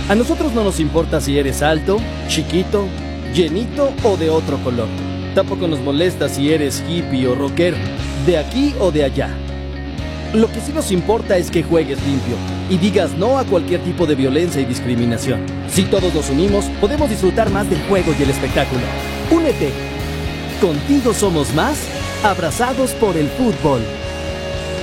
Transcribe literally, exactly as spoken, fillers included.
A nosotros no nos importa si eres alto, chiquito, llenito o de otro color. Tampoco nos molesta si eres hippie o rockero, de aquí o de allá. Lo que sí nos importa es que juegues limpio y digas no a cualquier tipo de violencia y discriminación. Si todos nos unimos, podemos disfrutar más del juego y el espectáculo. Únete. Contigo somos más, abrazados por el fútbol.